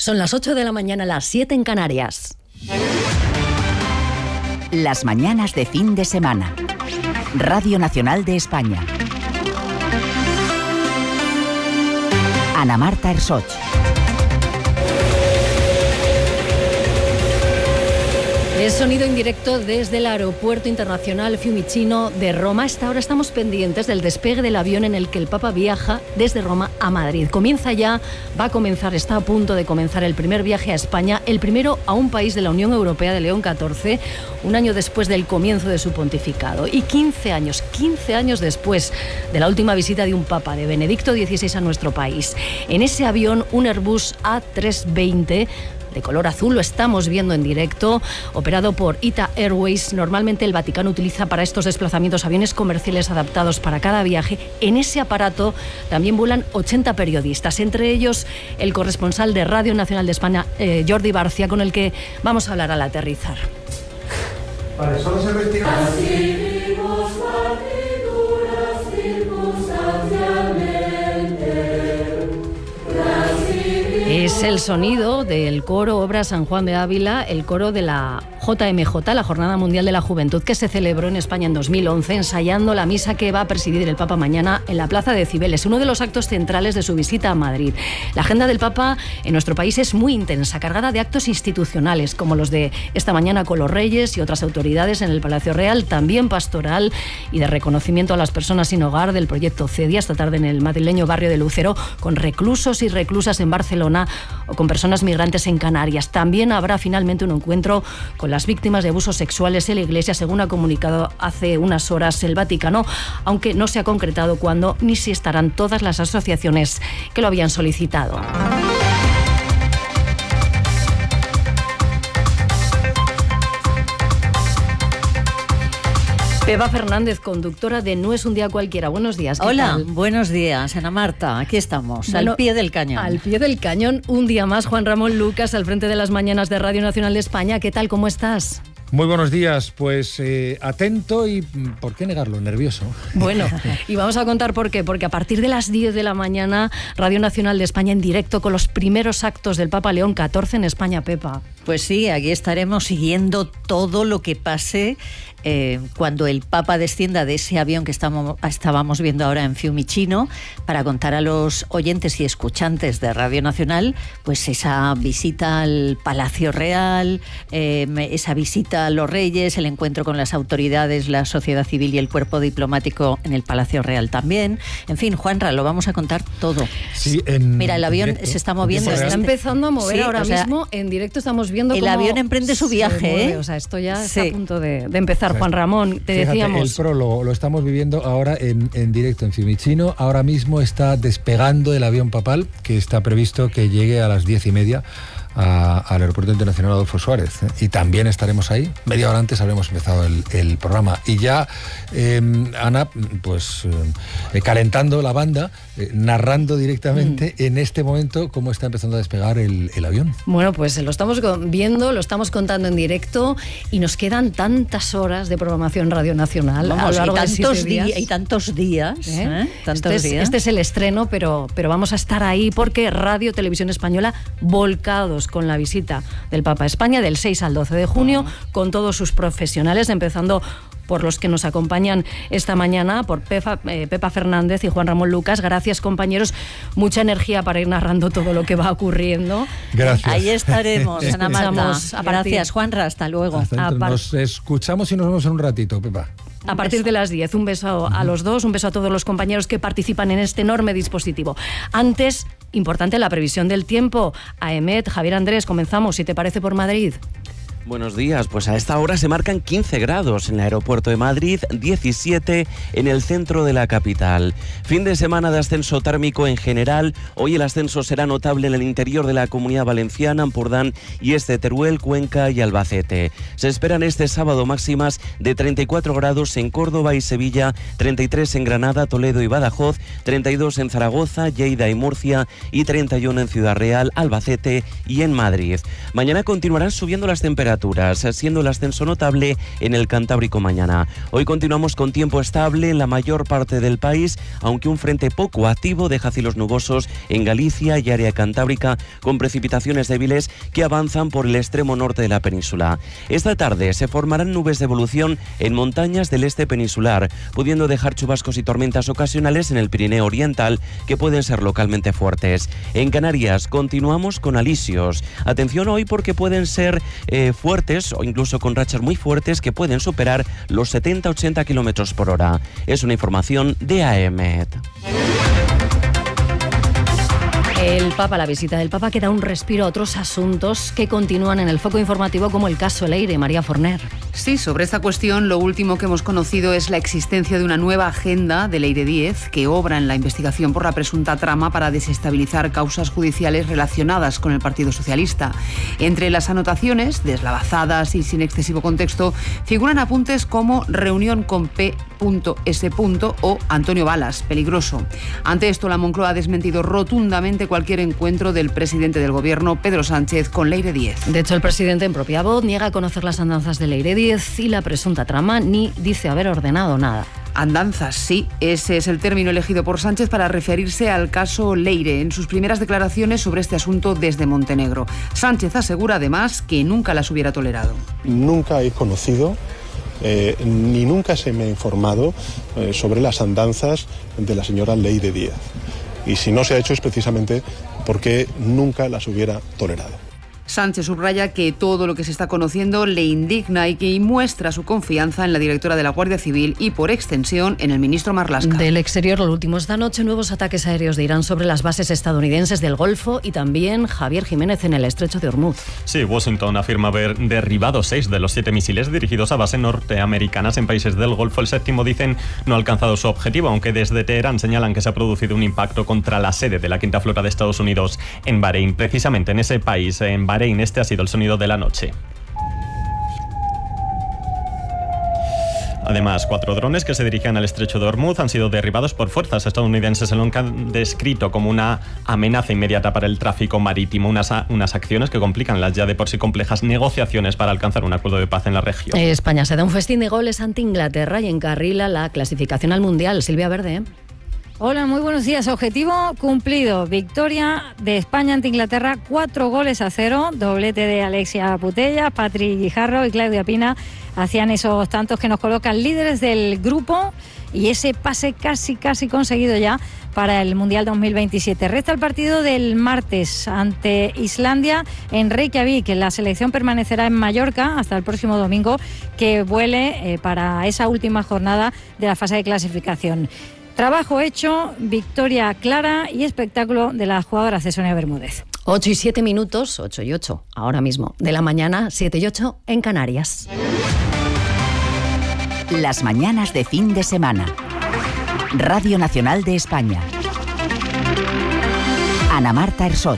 Son las 8 de la mañana, las 7 en Canarias. Las mañanas de fin de semana. Radio Nacional de España. Ana Marta Ersoch. Es sonido en directo desde el Aeropuerto Internacional Fiumicino de Roma. A esta hora estamos pendientes del despegue del avión en el que el Papa viaja desde Roma a Madrid. Va a comenzar, está a punto de comenzar el primer viaje a España, el primero a un país de la Unión Europea de León XIV, un año después del comienzo de su pontificado. Y 15 años después de la última visita de un Papa, de Benedicto XVI, a nuestro país. En ese avión, un Airbus A320, de color azul, lo estamos viendo en directo, operado por ITA Airways. Normalmente el Vaticano utiliza para estos desplazamientos aviones comerciales adaptados para cada viaje. En ese aparato también vuelan 80 periodistas, entre ellos el corresponsal de Radio Nacional de España, Jordi Barcia, con el que vamos a hablar al aterrizar. Vale, solo se retira. Es el sonido del coro Obra San Juan de Ávila, el coro de la JMJ, la Jornada Mundial de la Juventud, que se celebró en España en 2011, ensayando la misa que va a presidir el Papa mañana en la Plaza de Cibeles, uno de los actos centrales de su visita a Madrid. La agenda del Papa en nuestro país es muy intensa, cargada de actos institucionales, como los de esta mañana con los Reyes y otras autoridades en el Palacio Real, también pastoral y de reconocimiento a las personas sin hogar del proyecto CEDIA, esta tarde en el madrileño barrio de Lucero, con reclusos y reclusas en Barcelona o con personas migrantes en Canarias. También habrá finalmente un encuentro con las víctimas de abusos sexuales en la Iglesia, según ha comunicado hace unas horas el Vaticano, aunque no se ha concretado cuándo ni si estarán todas las asociaciones que lo habían solicitado. Pepa Fernández, conductora de No es un día cualquiera. Buenos días. Hola, buenos días, Ana Marta. Aquí estamos, bueno, al pie del cañón. Al pie del cañón, un día más. Juan Ramón Lucas, al frente de las mañanas de Radio Nacional de España. ¿Qué tal? ¿Cómo estás? Muy buenos días, pues atento y, ¿por qué negarlo? Nervioso. Bueno, y vamos a contar por qué. Porque a partir de las 10 de la mañana, Radio Nacional de España en directo con los primeros actos del Papa León XIV en España, Pepa. Pues sí, aquí estaremos siguiendo todo lo que pase cuando el Papa descienda de ese avión que estábamos viendo ahora en Fiumicino, para contar a los oyentes y escuchantes de Radio Nacional pues esa visita al Palacio Real, esa visita a los Reyes, el encuentro con las autoridades, la sociedad civil y el cuerpo diplomático en el Palacio Real también. En fin, Juanra, lo vamos a contar todo. Sí, mira, el avión se está moviendo. Se está empezando a mover, sí, ahora mismo. En directo estamos viendo el avión emprende su viaje. O sea, esto ya está a punto de empezar. Juan Ramón, te decíamos. El prólogo lo estamos viviendo ahora en directo en Fiumicino. Ahora mismo está despegando el avión papal, que está previsto que llegue a las 10:30 al Aeropuerto Internacional Adolfo Suárez. Y también estaremos ahí. Media hora antes habremos empezado el programa. Y ya, Ana, pues calentando la banda, narrando directamente en este momento cómo está empezando a despegar el avión. Bueno, pues lo estamos viendo, lo estamos contando en directo y nos quedan tantas horas de programación Radio Nacional. Vamos, a lo largo y tantos días. Este es el estreno, pero vamos a estar ahí porque Radio Televisión Española volcados con la visita del Papa a España del 6 al 12 de junio, con todos sus profesionales, empezando por los que nos acompañan esta mañana, por Pepa Fernández y Juan Ramón Lucas. Gracias, compañeros. Mucha energía para ir narrando todo lo que va ocurriendo. Gracias. Ahí estaremos, Ana Marta. Gracias, Juanra. Hasta luego. Nos escuchamos y nos vemos en un ratito, Pepa. A partir de las 10, un beso a los dos, un beso a todos los compañeros que participan en este enorme dispositivo. Antes, importante la previsión del tiempo. AEMET, Javier Andrés, comenzamos, si te parece, por Madrid. Buenos días, pues a esta hora se marcan 15 grados en el aeropuerto de Madrid, 17 en el centro de la capital. Fin de semana de ascenso térmico en general. Hoy el ascenso será notable en el interior de la Comunidad Valenciana, Ampurdán y este Teruel, Cuenca y Albacete. Se esperan este sábado máximas de 34 grados en Córdoba y Sevilla, 33 en Granada, Toledo y Badajoz, 32 en Zaragoza, Lleida y Murcia y 31 en Ciudad Real, Albacete y en Madrid. Mañana continuarán subiendo las temperaturas temperaturas, siendo el ascenso notable en el Cantábrico mañana. Hoy continuamos con tiempo estable en la mayor parte del país, aunque un frente poco activo deja cielos nubosos en Galicia y área cantábrica, con precipitaciones débiles que avanzan por el extremo norte de la península. Esta tarde se formarán nubes de evolución en montañas del este peninsular, pudiendo dejar chubascos y tormentas ocasionales en el Pirineo oriental, que pueden ser localmente fuertes. En Canarias continuamos con alisios. Atención hoy porque pueden ser fuertes o incluso con rachas muy fuertes que pueden superar los 70-80 kilómetros por hora. Es una información de AEMET. La visita del Papa que da un respiro a otros asuntos que continúan en el foco informativo, como el caso Leire. María Forner. Sí, sobre esta cuestión lo último que hemos conocido es la existencia de una nueva agenda de Leire Díez que obra en la investigación por la presunta trama para desestabilizar causas judiciales relacionadas con el Partido Socialista. Entre las anotaciones, deslavazadas y sin excesivo contexto, figuran apuntes como reunión con P.S. o Antonio Balas, peligroso. Ante esto, la Moncloa ha desmentido rotundamente cualquier encuentro del presidente del Gobierno, Pedro Sánchez, con Leire Díez. De hecho, el presidente en propia voz niega conocer las andanzas de Leire Díez y la presunta trama, ni dice haber ordenado nada. Andanzas, sí, ese es el término elegido por Sánchez para referirse al caso Leire en sus primeras declaraciones sobre este asunto desde Montenegro. Sánchez asegura además que nunca las hubiera tolerado. Nunca he conocido ni nunca se me ha informado sobre las andanzas de la señora Leire Díez. Y si no se ha hecho es precisamente porque nunca las hubiera tolerado. Sánchez subraya que todo lo que se está conociendo le indigna y que muestra su confianza en la directora de la Guardia Civil y, por extensión, en el ministro Marlaska. Del exterior, lo último esta noche, nuevos ataques aéreos de Irán sobre las bases estadounidenses del Golfo y también Javier Jiménez en el estrecho de Hormuz. Sí, Washington afirma haber derribado 6 de los 7 misiles dirigidos a bases norteamericanas en países del Golfo. El séptimo, dicen, no ha alcanzado su objetivo, aunque desde Teherán señalan que se ha producido un impacto contra la sede de la Quinta Flota de Estados Unidos en Bahrein. Precisamente en ese país, en Bahrein, este ha sido el sonido de la noche. Además, 4 drones que se dirigían al estrecho de Hormuz han sido derribados por fuerzas estadounidenses, en lo que han descrito como una amenaza inmediata para el tráfico marítimo, unas acciones que complican las ya de por sí complejas negociaciones para alcanzar un acuerdo de paz en la región. España se da un festín de goles ante Inglaterra y encarrila la clasificación al Mundial. Silvia Verde. Hola, muy buenos días. Objetivo cumplido. Victoria de España ante Inglaterra, 4-0. Doblete de Alexia Putellas, Patri Guijarro y Claudia Pina hacían esos tantos que nos colocan líderes del grupo y ese pase casi conseguido ya para el Mundial 2027. Resta el partido del martes ante Islandia en Reykjavik. La selección permanecerá en Mallorca hasta el próximo domingo, que vuele para esa última jornada de la fase de clasificación. Trabajo hecho, victoria clara y espectáculo de las jugadoras de Sonia Bermúdez. 8 y 7 minutos, 8 y 8, ahora mismo, de la mañana, 7 y 8 en Canarias. Las mañanas de fin de semana. Radio Nacional de España. Ana Marta Ersoch.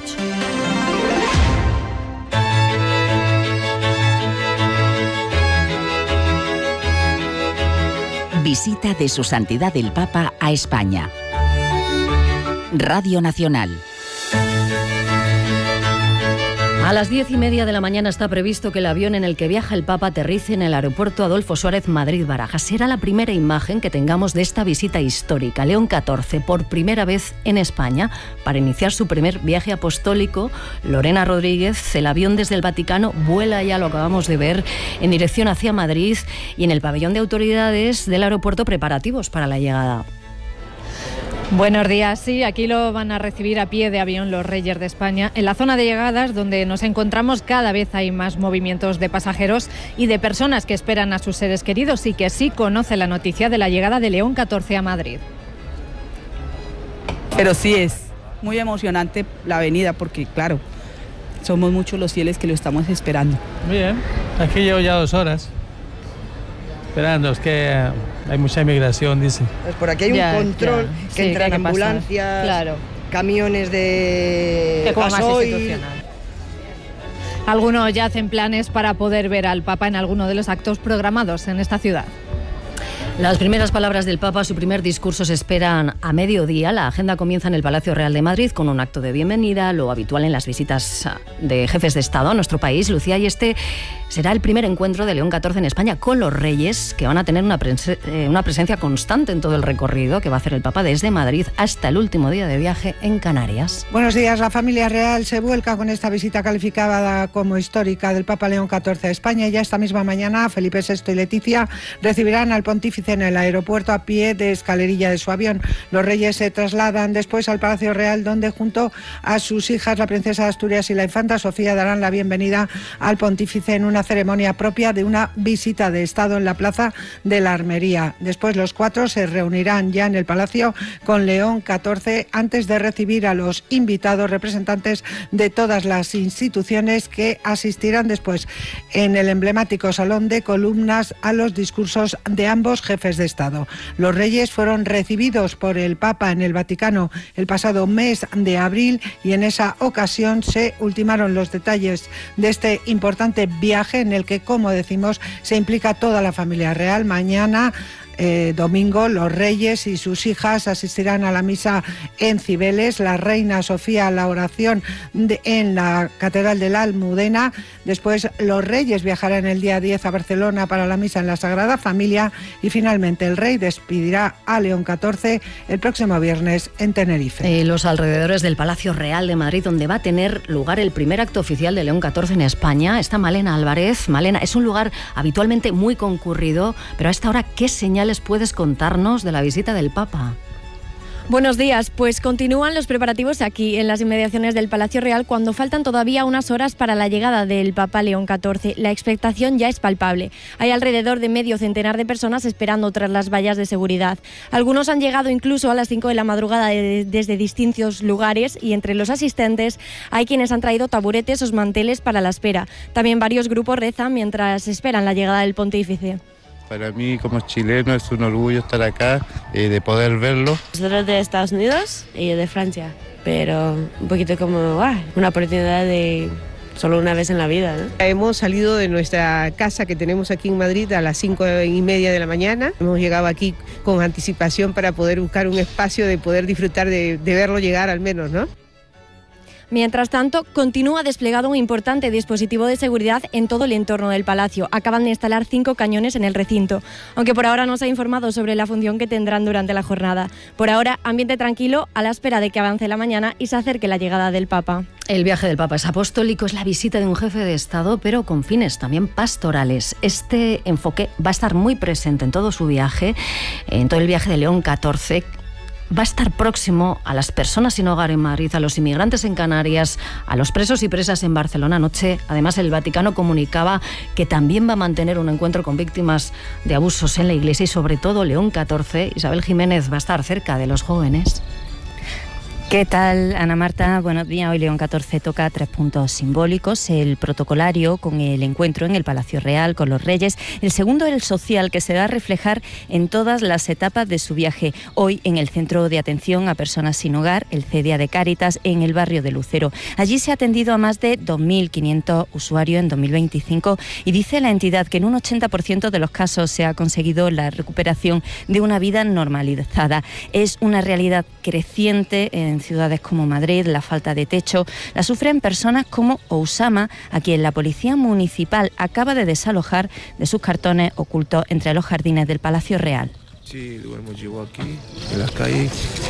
Visita de Su Santidad el Papa a España. Radio Nacional. A las 10:30 de la mañana está previsto que el avión en el que viaja el Papa aterrice en el aeropuerto Adolfo Suárez Madrid-Barajas. Será la primera imagen que tengamos de esta visita histórica. León XIV, por primera vez en España, para iniciar su primer viaje apostólico. Lorena Rodríguez, el avión desde el Vaticano vuela, ya lo acabamos de ver, en dirección hacia Madrid, y en el pabellón de autoridades del aeropuerto preparativos para la llegada. Buenos días, sí, aquí lo van a recibir a pie de avión los Reyes de España. En la zona de llegadas, donde nos encontramos, cada vez hay más movimientos de pasajeros y de personas que esperan a sus seres queridos y que sí conocen la noticia de la llegada de León XIV a Madrid. Pero sí es muy emocionante la venida porque, claro, somos muchos los fieles que lo estamos esperando. Bien, aquí llevo ya 2 horas esperando, es que hay mucha inmigración, dice. Pues por aquí hay un control que sí, entran ambulancias, claro, camiones de gasoil. Algunos ya hacen planes para poder ver al Papa en alguno de los actos programados en esta ciudad. Las primeras palabras del Papa, su primer discurso, se esperan a mediodía. La agenda comienza en el Palacio Real de Madrid con un acto de bienvenida, lo habitual en las visitas de jefes de Estado a nuestro país, Lucía, y este será el primer encuentro de León XIV en España con los reyes, que van a tener una presencia constante en todo el recorrido que va a hacer el Papa desde Madrid hasta el último día de viaje en Canarias. Buenos días. La familia real se vuelca con esta visita calificada como histórica del Papa León XIV a España. Ya esta misma mañana Felipe VI y Leticia recibirán al pontífice en el aeropuerto a pie de escalerilla de su avión. Los reyes se trasladan después al Palacio Real, donde junto a sus hijas, la princesa de Asturias y la infanta Sofía, darán la bienvenida al pontífice en una ceremonia propia de una visita de Estado en la Plaza de la Armería. Después los cuatro se reunirán ya en el Palacio con León XIV antes de recibir a los invitados representantes de todas las instituciones que asistirán después en el emblemático Salón de Columnas a los discursos de ambos jefes de Estado. Los reyes fueron recibidos por el Papa en el Vaticano el pasado mes de abril y en esa ocasión se ultimaron los detalles de este importante viaje en el que, como decimos, se implica toda la familia real. Mañana domingo, los reyes y sus hijas asistirán a la misa en Cibeles, la reina Sofía a la oración en la Catedral de la Almudena. Después los reyes viajarán el día 10 a Barcelona para la misa en la Sagrada Familia y finalmente el rey despedirá a León XIV el próximo viernes en Tenerife. Los alrededores del Palacio Real de Madrid, donde va a tener lugar el primer acto oficial de León XIV en España, está Malena Álvarez. Malena, es un lugar habitualmente muy concurrido, pero a esta hora, ¿qué señales puedes contarnos de la visita del Papa? Buenos días, pues continúan los preparativos aquí en las inmediaciones del Palacio Real cuando faltan todavía unas horas para la llegada del Papa León XIV. La expectación ya es palpable. Hay alrededor de medio centenar de personas esperando tras las vallas de seguridad. Algunos han llegado incluso a las 5 de la madrugada desde distintos lugares y entre los asistentes hay quienes han traído taburetes o manteles para la espera. También varios grupos rezan mientras esperan la llegada del pontífice. Para mí, como chileno, es un orgullo estar acá y de poder verlo. Nosotros de Estados Unidos y de Francia, pero un poquito como una oportunidad de solo una vez en la vida, ¿no? Hemos salido de nuestra casa que tenemos aquí en Madrid a las 5:30 de la mañana. Hemos llegado aquí con anticipación para poder buscar un espacio de poder disfrutar de verlo llegar al menos, ¿no? Mientras tanto, continúa desplegado un importante dispositivo de seguridad en todo el entorno del palacio. Acaban de instalar 5 cañones en el recinto, aunque por ahora no se ha informado sobre la función que tendrán durante la jornada. Por ahora, ambiente tranquilo a la espera de que avance la mañana y se acerque la llegada del Papa. El viaje del Papa es apostólico, es la visita de un jefe de Estado, pero con fines también pastorales. Este enfoque va a estar muy presente en todo su viaje, en todo el viaje de León XIV. Va a estar próximo a las personas sin hogar en Madrid, a los inmigrantes en Canarias, a los presos y presas en Barcelona. Anoche, además, el Vaticano comunicaba que también va a mantener un encuentro con víctimas de abusos en la Iglesia y, sobre todo, León XIV. Isabel Jiménez va a estar cerca de los jóvenes. ¿Qué tal, Ana Marta? Buenos días. Hoy León XIV toca 3 puntos simbólicos. El protocolario, con el encuentro en el Palacio Real con los reyes. El segundo, el social, que se va a reflejar en todas las etapas de su viaje. Hoy en el Centro de Atención a Personas Sin Hogar, el CEDIA de Cáritas, en el barrio de Lucero. Allí se ha atendido a más de 2.500 usuarios en 2025 y dice la entidad que en un 80% de los casos se ha conseguido la recuperación de una vida normalizada. Es una realidad creciente en ciudades como Madrid. La falta de techo la sufren personas como Ousama, a quien la policía municipal acaba de desalojar de sus cartones ocultos entre los jardines del Palacio Real. Sí, duermo yo aquí, en la calle,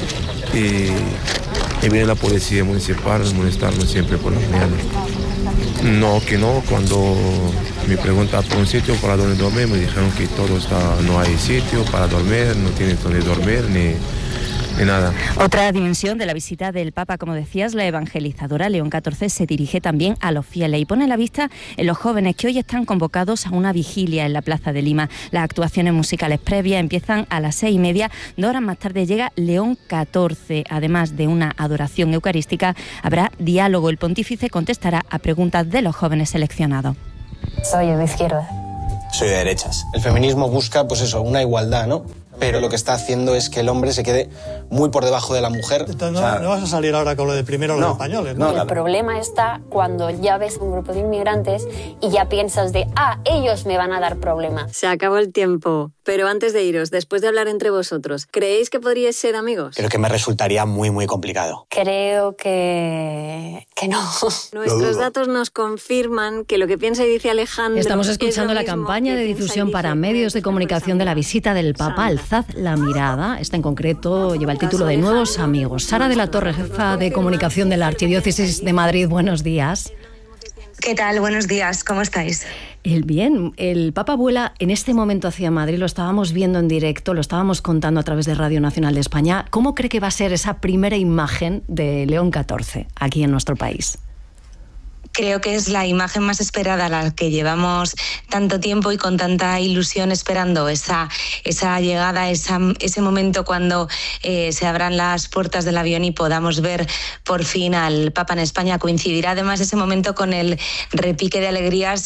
y viene la policía municipal a molestarnos siempre por la mañana. No, que no, cuando me preguntan por un sitio para donde dormir, me dijeron que todo está, no hay sitio para dormir, no tienen donde dormir ni nada. Otra dimensión de la visita del Papa, como decías, la evangelizadora León XIV se dirige también a los fieles y pone la vista en los jóvenes que hoy están convocados a una vigilia en la Plaza de Lima. Las actuaciones musicales previas empiezan a las 6:30. 2 horas más tarde llega León XIV. Además de una adoración eucarística, habrá diálogo. El pontífice contestará a preguntas de los jóvenes seleccionados. Soy de izquierda. Soy de derechas. El feminismo busca, pues eso, una igualdad, ¿no? pero lo que está haciendo es que el hombre se quede muy por debajo de la mujer. Entonces, no vas a salir ahora con lo de primero los españoles, ¿no? El problema está cuando ya ves un grupo de inmigrantes y ya piensas de, ellos me van a dar problema. Se acabó el tiempo. Pero antes de iros, después de hablar entre vosotros, ¿creéis que podríais ser amigos? Creo que me resultaría muy, muy complicado. Creo que no. Nuestros datos nos confirman que lo que piensa y dice Alejandro... Estamos escuchando la campaña de difusión para medios de comunicación de la visita del Papa. Alzad la mirada. Esta en concreto lleva el título de Nuevos Amigos. Sara de la Torre, jefa de comunicación de la Archidiócesis de Madrid. Buenos días. ¿Qué tal? Buenos días. ¿Cómo estáis? Bien, el Papa vuela en este momento hacia Madrid, lo estábamos viendo en directo, lo estábamos contando a través de Radio Nacional de España. ¿Cómo cree que va a ser esa primera imagen de León XIV aquí en nuestro país? Creo que es la imagen más esperada, la que llevamos tanto tiempo y con tanta ilusión esperando, esa llegada, ese momento cuando se abran las puertas del avión y podamos ver por fin al Papa en España. Coincidirá además ese momento con el repique de alegría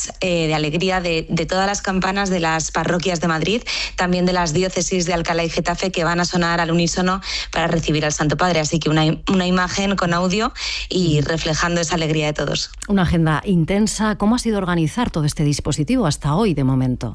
de todas las campanas de las parroquias de Madrid, también de las diócesis de Alcalá y Getafe, que van a sonar al unísono para recibir al Santo Padre. Así que una imagen con audio y reflejando esa alegría de todos. Una agenda intensa. ¿Cómo ha sido organizar todo este dispositivo hasta hoy de momento?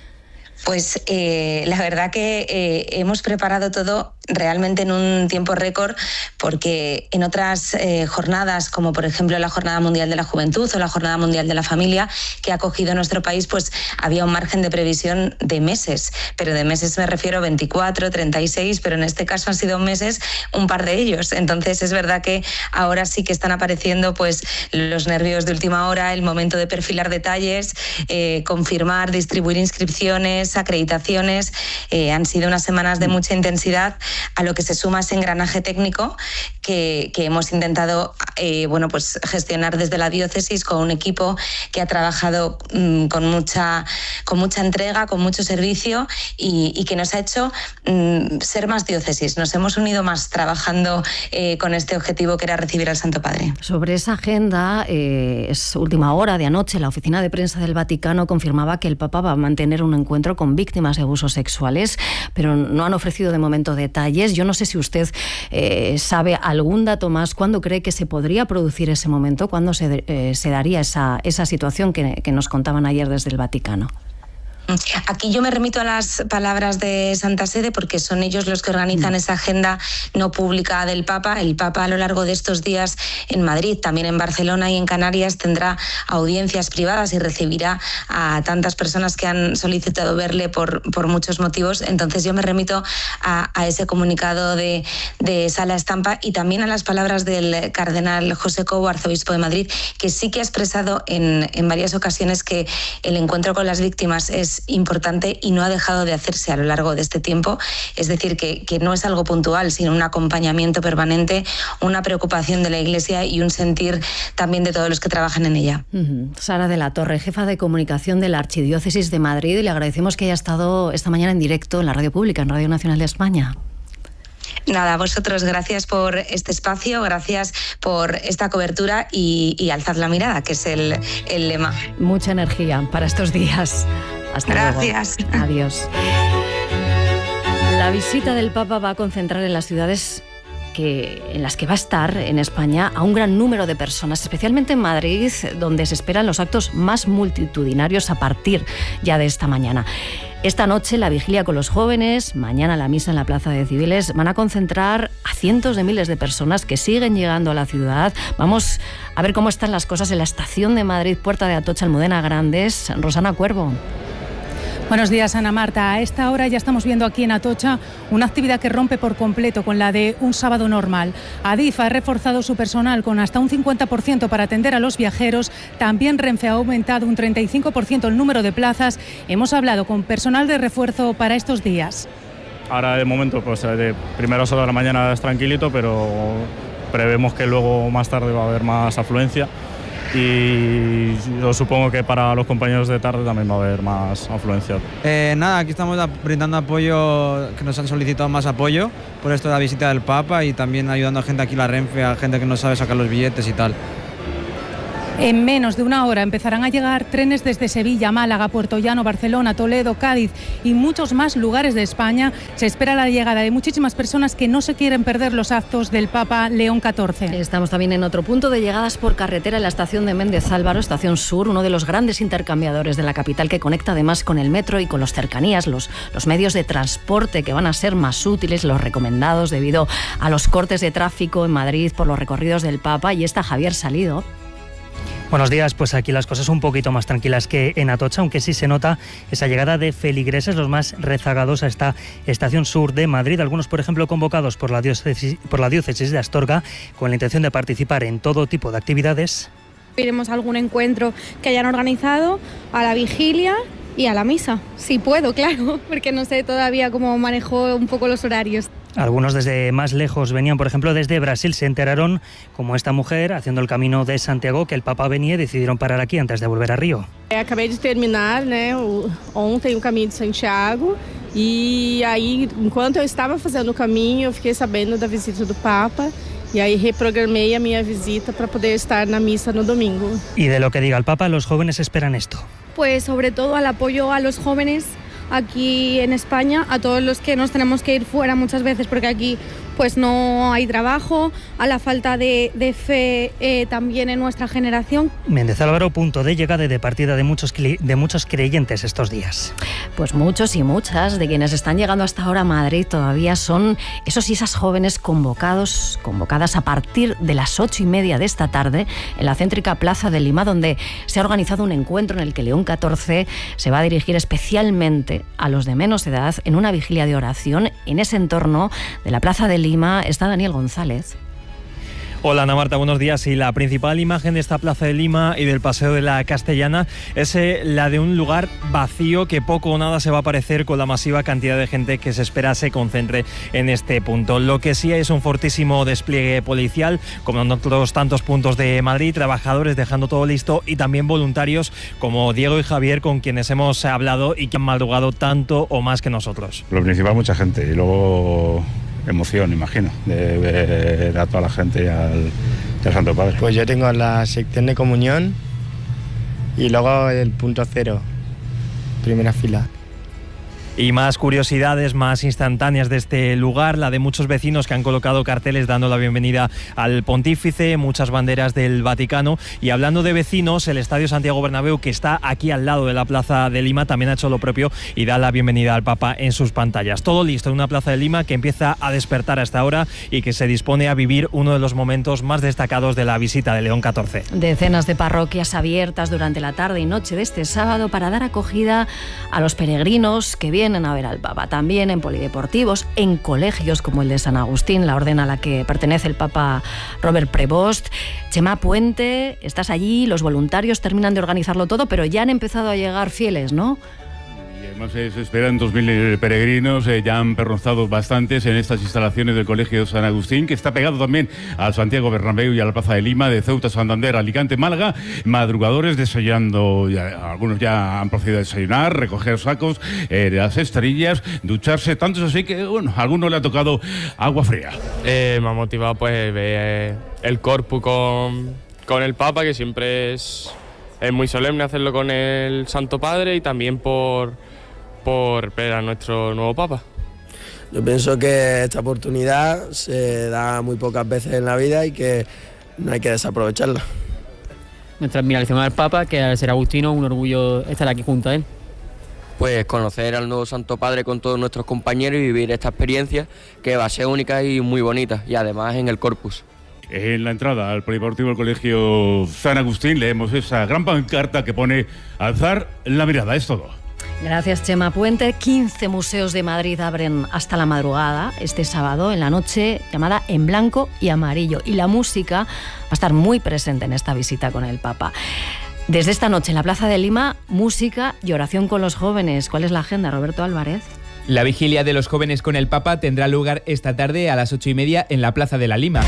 Pues la verdad que hemos preparado todo realmente en un tiempo récord, porque en otras jornadas, como por ejemplo la Jornada Mundial de la Juventud o la Jornada Mundial de la Familia, que ha acogido nuestro país, pues había un margen de previsión de meses, pero de meses me refiero 24, 36, pero en este caso han sido meses, un par de ellos. Entonces es verdad que ahora sí que están apareciendo pues los nervios de última hora, el momento de perfilar detalles, confirmar, distribuir inscripciones, acreditaciones. Han sido unas semanas de mucha intensidad, a lo que se suma ese engranaje técnico que hemos intentado pues gestionar desde la diócesis con un equipo que ha trabajado con mucha entrega, con mucho servicio y que nos ha hecho ser más diócesis. Nos hemos unido más trabajando con este objetivo que era recibir al Santo Padre. Sobre esa agenda, es última hora de anoche, la oficina de prensa del Vaticano confirmaba que el Papa va a mantener un encuentro con víctimas de abusos sexuales, pero no han ofrecido de momento detalles. Yo no sé si usted sabe algún dato más. ¿Cuándo cree que se podría producir ese momento? ¿Cuándo se daría esa situación que nos contaban ayer desde el Vaticano? Aquí yo me remito a las palabras de Santa Sede, porque son ellos los que organizan esa agenda no pública del Papa. El Papa a lo largo de estos días en Madrid, también en Barcelona y en Canarias, tendrá audiencias privadas y recibirá a tantas personas que han solicitado verle por muchos motivos. Entonces yo me remito a ese comunicado de Sala Estampa y también a las palabras del cardenal José Cobo, arzobispo de Madrid, que sí que ha expresado en varias ocasiones que el encuentro con las víctimas es importante y no ha dejado de hacerse a lo largo de este tiempo. Es decir, que no es algo puntual, sino un acompañamiento permanente, una preocupación de la Iglesia y un sentir también de todos los que trabajan en ella. Sara de la Torre, jefa de comunicación de la Archidiócesis de Madrid, y le agradecemos que haya estado esta mañana en directo en la radio pública, en Radio Nacional de España. Nada, a vosotros, gracias por este espacio, gracias por esta cobertura y alzad la mirada, que es el lema. Mucha energía para estos días. Hasta gracias. Luego. Adiós. La visita del Papa va a concentrar en las ciudades en las que va a estar en España a un gran número de personas, especialmente en Madrid, donde se esperan los actos más multitudinarios a partir ya de esta mañana. Esta noche la vigilia con los jóvenes, mañana la misa en la Plaza de Cibeles, van a concentrar a cientos de miles de personas que siguen llegando a la ciudad. Vamos a ver cómo están las cosas en la estación de Madrid, Puerta de Atocha, Almudena Grandes. Rosana Cuervo. Buenos días, Ana Marta. A esta hora ya estamos viendo aquí en Atocha una actividad que rompe por completo con la de un sábado normal. Adif ha reforzado su personal con hasta un 50% para atender a los viajeros. También Renfe ha aumentado un 35% el número de plazas. Hemos hablado con personal de refuerzo para estos días. Ahora de momento, pues de primeras horas de la mañana es tranquilito, pero prevemos que luego más tarde va a haber más afluencia. Y yo supongo que para los compañeros de tarde también va a haber más afluencia. Nada, aquí estamos brindando apoyo, que nos han solicitado más apoyo por esto de la visita del Papa y también ayudando a gente aquí en la Renfe, a gente que no sabe sacar los billetes y tal. En menos de una hora empezarán a llegar trenes desde Sevilla, Málaga, Puertollano, Barcelona, Toledo, Cádiz y muchos más lugares de España. Se espera la llegada de muchísimas personas que no se quieren perder los actos del Papa León XIV. Estamos también en otro punto de llegadas por carretera en la estación de Méndez Álvaro, estación sur, uno de los grandes intercambiadores de la capital que conecta además con el metro y con los cercanías, los medios de transporte que van a ser más útiles, los recomendados debido a los cortes de tráfico en Madrid por los recorridos del Papa. Y está Javier Salido. Buenos días, pues aquí las cosas un poquito más tranquilas que en Atocha, aunque sí se nota esa llegada de feligreses, los más rezagados a esta estación sur de Madrid, algunos por ejemplo convocados por la diócesis de Astorga con la intención de participar en todo tipo de actividades. Iremos a algún encuentro que hayan organizado, a la vigilia y a la misa, si puedo, claro, porque no sé todavía cómo manejo un poco los horarios. Algunos desde más lejos venían, por ejemplo, desde Brasil. Se enteraron, como esta mujer, haciendo el camino de Santiago, que el Papa venía y decidieron parar aquí antes de volver a Río. Acabei de terminar, ontem o caminho de Santiago e aí, enquanto eu estava fazendo o caminho, eu fiquei sabendo da visita do Papa. Y ahí reprogramé a mi visita para poder estar en la misa no domingo. Y de lo que diga el Papa, los jóvenes esperan esto. Pues sobre todo al apoyo a los jóvenes aquí en España, a todos los que nos tenemos que ir fuera muchas veces porque aquí pues no hay trabajo, a la falta de fe también en nuestra generación. Méndez Álvaro, punto de llegada y de partida de muchos creyentes estos días. Pues muchos y muchas de quienes están llegando hasta ahora a Madrid todavía son esos y esas jóvenes convocadas a partir de las 8:30 de esta tarde en la céntrica Plaza de Lima, donde se ha organizado un encuentro en el que León XIV se va a dirigir especialmente a los de menos edad en una vigilia de oración. En ese entorno de la Plaza de Lima está Daniel González. Hola Ana Marta, buenos días. Y la principal imagen de esta Plaza de Lima y del Paseo de la Castellana es la de un lugar vacío que poco o nada se va a parecer con la masiva cantidad de gente que se espera se concentre en este punto. Lo que sí es un fortísimo despliegue policial, como en otros tantos puntos de Madrid, trabajadores dejando todo listo y también voluntarios como Diego y Javier, con quienes hemos hablado y que han madrugado tanto o más que nosotros. Lo principal, mucha gente, y luego emoción, imagino, de ver a toda la gente y al Santo Padre. Pues yo tengo la sección de comunión y luego el punto cero, primera fila. Y más curiosidades, más instantáneas de este lugar, la de muchos vecinos que han colocado carteles dando la bienvenida al pontífice, muchas banderas del Vaticano. Y hablando de vecinos, el Estadio Santiago Bernabéu, que está aquí al lado de la Plaza de Lima, también ha hecho lo propio y da la bienvenida al Papa en sus pantallas. Todo listo en una Plaza de Lima que empieza a despertar a esta hora y que se dispone a vivir uno de los momentos más destacados de la visita de León XIV. Decenas de parroquias abiertas durante la tarde y noche de este sábado para dar acogida a los peregrinos que vienen a ver al Papa. También en polideportivos, en colegios como el de San Agustín, la orden a la que pertenece el Papa Robert Prevost. Chema Puente, estás allí, los voluntarios terminan de organizarlo todo, pero ya han empezado a llegar fieles, ¿no? Además se esperan 2.000 peregrinos, ya han pernoctado bastantes en estas instalaciones del Colegio San Agustín, que está pegado también al Santiago Bernabéu y a la Plaza de Lima, de Ceuta, Santander, Alicante, Málaga. Madrugadores desayunando, algunos ya han procedido a desayunar, recoger sacos, las esterillas, ducharse, tantos así que, bueno, a algunos le ha tocado agua fría. Me ha motivado pues ver el corpus con el Papa, que siempre es muy solemne hacerlo con el Santo Padre, y también por ver a nuestro nuevo Papa. Yo pienso que esta oportunidad se da muy pocas veces en la vida y que no hay que desaprovecharla. Nuestra admiración al Papa, que al ser agustino un orgullo estar aquí junto a él. Pues conocer al nuevo Santo Padre con todos nuestros compañeros y vivir esta experiencia que va a ser única y muy bonita, y además en el Corpus. En la entrada al polideportivo del Colegio San Agustín leemos esa gran pancarta que pone "Alzar la mirada", es todo. Gracias, Chema Puente. 15 museos de Madrid abren hasta la madrugada este sábado en la noche llamada En Blanco y Amarillo. Y la música va a estar muy presente en esta visita con el Papa. Desde esta noche en la Plaza de Lima, música y oración con los jóvenes. ¿Cuál es la agenda, Roberto Álvarez? La vigilia de los jóvenes con el Papa tendrá lugar esta tarde a las 8:30 en la Plaza de la Lima.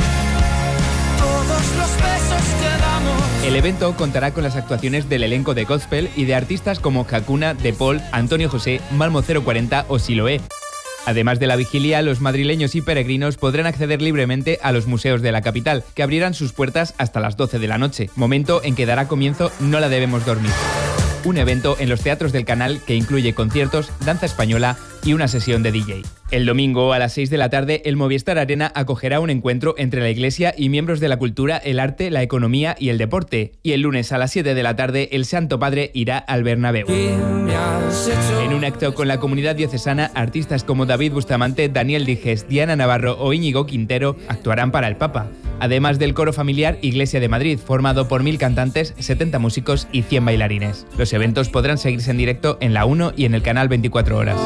El evento contará con las actuaciones del elenco de gospel y de artistas como Hakuna, De Paul, Antonio José, Malmo 040 o Siloé. Además de la vigilia, los madrileños y peregrinos podrán acceder libremente a los museos de la capital, que abrirán sus puertas hasta las 12 de la noche, momento en que dará comienzo No la debemos dormir. Un evento en los teatros del canal que incluye conciertos, danza española y una sesión de DJ. El domingo a las 6 de la tarde, el Movistar Arena acogerá un encuentro entre la Iglesia y miembros de la cultura, el arte, la economía y el deporte. Y el lunes a las 7 de la tarde, el Santo Padre irá al Bernabéu. En un acto con la comunidad diocesana, artistas como David Bustamante, Daniel Dijes, Diana Navarro o Íñigo Quintero actuarán para el Papa. Además del coro familiar Iglesia de Madrid, formado por 1000 cantantes, 70 músicos y 100 bailarines. Los eventos podrán seguirse en directo en la 1 y en el canal 24 horas.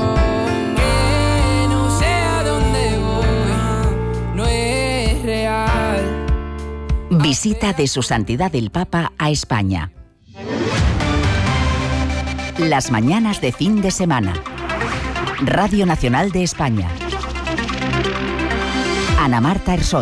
Visita de Su Santidad el Papa a España. Las mañanas de fin de semana. Radio Nacional de España. Ana Marta Ersoch.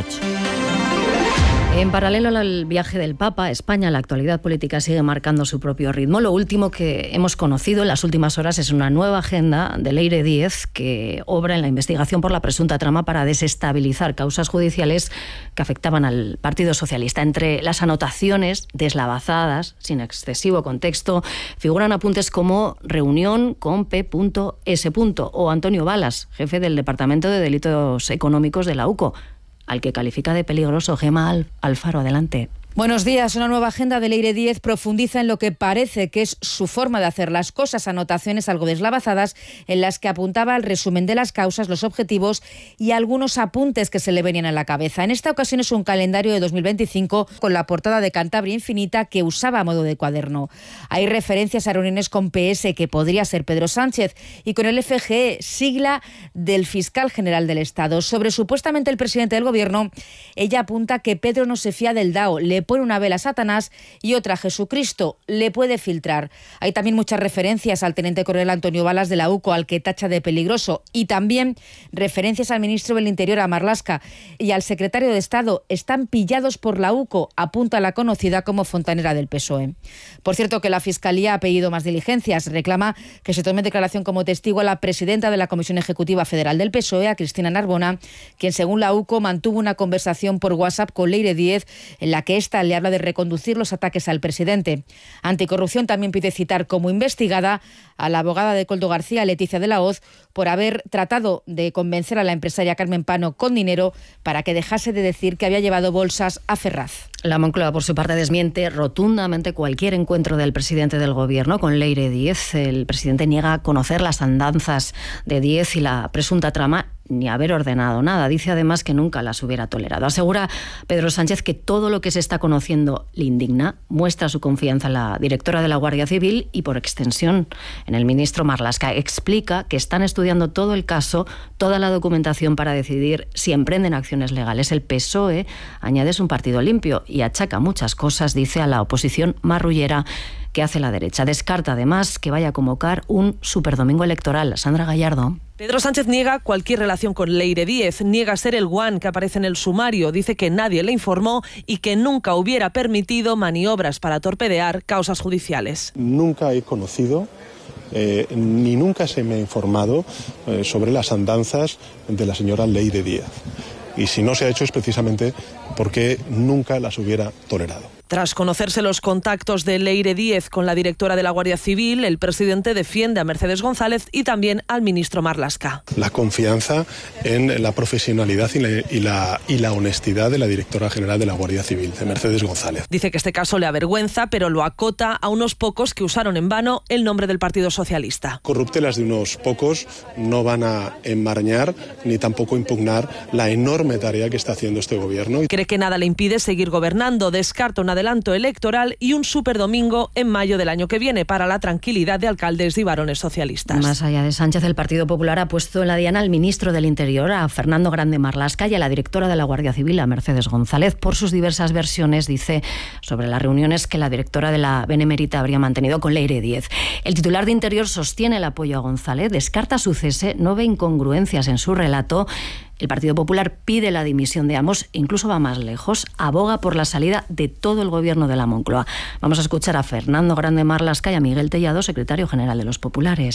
En paralelo al viaje del Papa a España, la actualidad política sigue marcando su propio ritmo. Lo último que hemos conocido en las últimas horas es una nueva agenda de Leire Díez que obra en la investigación por la presunta trama para desestabilizar causas judiciales que afectaban al Partido Socialista. Entre las anotaciones deslavazadas, sin excesivo contexto, figuran apuntes como reunión con P.S. o Antonio Balas, jefe del Departamento de Delitos Económicos de la UCO, al que califica de peligroso. Gemma Alfaro, adelante. Buenos días. Una nueva agenda de Leire Díez profundiza en lo que parece que es su forma de hacer las cosas, anotaciones algo deslavazadas en las que apuntaba el resumen de las causas, los objetivos y algunos apuntes que se le venían a la cabeza. En esta ocasión es un calendario de 2025 con la portada de Cantabria Infinita que usaba a modo de cuaderno. Hay referencias a reuniones con PS, que podría ser Pedro Sánchez, y con el FGE, sigla del fiscal general del Estado. Sobre supuestamente el presidente del Gobierno, ella apunta que Pedro no se fía del DAO, le pone una vela a Satanás y otra a Jesucristo, le puede filtrar. Hay también muchas referencias al teniente coronel Antonio Balas de la UCO, al que tacha de peligroso, y también referencias al ministro del Interior, a Marlaska, y al secretario de Estado. Están pillados por la UCO, apunta la conocida como fontanera del PSOE. Por cierto, que la Fiscalía ha pedido más diligencias. Reclama que se tome declaración como testigo a la presidenta de la Comisión Ejecutiva Federal del PSOE, a Cristina Narbona, quien según la UCO mantuvo una conversación por WhatsApp con Leire Díez en la que esta le habla de reconducir los ataques al presidente. Anticorrupción también pide citar como investigada a la abogada de Koldo García, Leticia de la Hoz, por haber tratado de convencer a la empresaria Carmen Pano con dinero para que dejase de decir que había llevado bolsas a Ferraz. La Moncloa, por su parte, desmiente rotundamente cualquier encuentro del presidente del Gobierno con Leire Díez. El presidente niega conocer las andanzas de Díez y la presunta trama, ni haber ordenado nada. Dice además que nunca las hubiera tolerado. Asegura Pedro Sánchez que todo lo que se está conociendo le indigna, muestra su confianza en la directora de la Guardia Civil y, por extensión, en el ministro Marlaska. Explica que están estudiando todo el caso, toda la documentación para decidir si emprenden acciones legales. El PSOE, añade, es un partido limpio y achaca muchas cosas, dice, a la oposición marrullera que hace la derecha. Descarta además que vaya a convocar un superdomingo electoral. Sandra Gallardo. Pedro Sánchez niega cualquier relación con Leire Díez, niega ser el guan que aparece en el sumario, dice que nadie le informó y que nunca hubiera permitido maniobras para torpedear causas judiciales. Nunca he conocido ni nunca se me ha informado sobre las andanzas de la señora Leire Díez. Y si no se ha hecho es precisamente porque nunca las hubiera tolerado. Tras conocerse los contactos de Leire Díez con la directora de la Guardia Civil, el presidente defiende a Mercedes González y también al ministro Marlaska. La confianza en la profesionalidad y la honestidad de la directora general de la Guardia Civil, de Mercedes González. Dice que este caso le avergüenza, pero lo acota a unos pocos que usaron en vano el nombre del Partido Socialista. Corruptelas de unos pocos no van a enmarañar ni tampoco impugnar la enorme tarea que está haciendo este gobierno. Cree que nada le impide seguir gobernando, descarta un adelanto electoral y un superdomingo en mayo del año que viene para la tranquilidad de alcaldes y varones socialistas. Más allá de Sánchez, el Partido Popular ha puesto en la diana al ministro del Interior, a Fernando Grande Marlaska, y a la directora de la Guardia Civil, a Mercedes González, por sus diversas versiones, dice, sobre las reuniones que la directora de la Benemérita habría mantenido con Leire Díez. El titular de Interior sostiene el apoyo a González, descarta su cese, no ve incongruencias en su relato. El Partido Popular pide la dimisión de ambos e incluso va más lejos, aboga por la salida de todo el gobierno de la Moncloa. Vamos a escuchar a Fernando Grande Marlaska y a Miguel Tellado, secretario general de los Populares.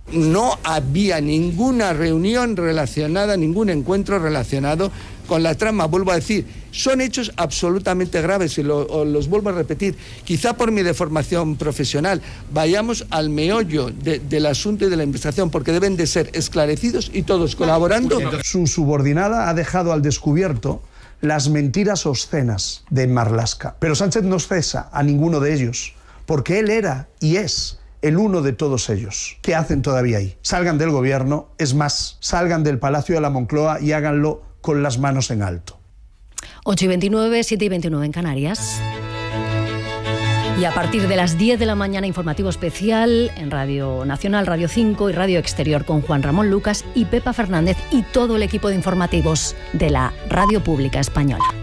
No había ninguna reunión relacionada, ningún encuentro relacionado con la trama. Vuelvo a decir, son hechos absolutamente graves y los vuelvo a repetir. Quizá por mi deformación profesional, vayamos al meollo del asunto y de la investigación, porque deben de ser esclarecidos y todos colaborando. Su subordinada ha dejado al descubierto las mentiras obscenas de Marlaska. Pero Sánchez no cesa a ninguno de ellos, porque él era y es el uno de todos ellos. ¿Qué hacen todavía ahí? Salgan del gobierno, es más, salgan del Palacio de la Moncloa y háganlo con las manos en alto. 8:29, 7:29 en Canarias. Y a partir de las 10 de la mañana, informativo especial en Radio Nacional, Radio 5 y Radio Exterior con Juan Ramón Lucas y Pepa Fernández y todo el equipo de informativos de la Radio Pública Española.